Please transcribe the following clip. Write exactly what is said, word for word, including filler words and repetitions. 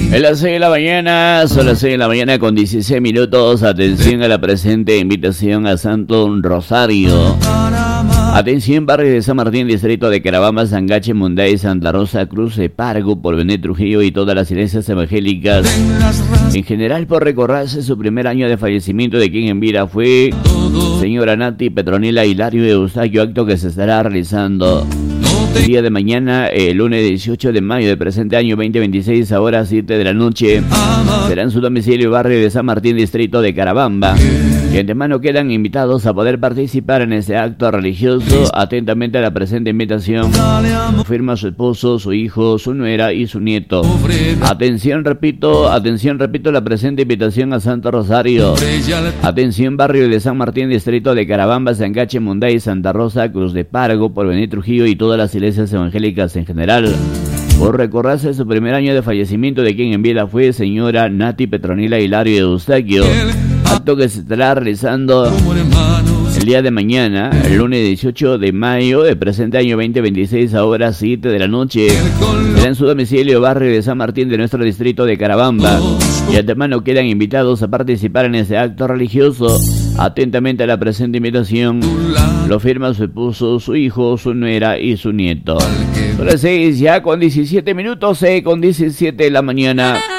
En las seis de la mañana, son las seis de la mañana con dieciséis minutos. Atención a la presente invitación a Santo Rosario. Atención, barrio de San Martín, distrito de Carabamba, Sangache, Munday, Santa Rosa, Cruz de Pargo, Porvenir, Trujillo y todas las iglesias evangélicas. En general, por recordarse su primer año de fallecimiento, de quien en vida fue señora Nati Petronila Hilario Eustaquio, acto que se estará realizando el día de mañana, el lunes dieciocho de mayo del presente año veinte veintiséis, a horas siete de la noche. Será en su domicilio, barrio de San Martín, distrito de Carabamba. De antemano quedan invitados a poder participar en este acto religioso. Atentamente a la presente invitación firma su esposo, su hijo, su nuera y su nieto. Atención, repito, atención, repito, la presente invitación a Santo Rosario. Atención, barrio de San Martín, distrito de Carabamba, Sangache, Munday, Santa Rosa, Cruz de Pargo, Porvenir, Trujillo y todas las iglesias evangélicas en general. Por recordarse su primer año de fallecimiento, de quien en vida fue señora Nati Petronila Hilario Eustaquio, acto que se estará realizando el día de mañana, el lunes dieciocho de mayo del presente año veinte veintiséis, a horas siete de la noche. Será en su domicilio, barrio de San Martín de nuestro distrito de Carabamba. Y de antemano quedan invitados a participar en este acto religioso. Atentamente a la presente invitación lo firma su esposo, su hijo, su nuera y su nieto. Son las seis ya con diecisiete minutos, seis con diecisiete de la mañana.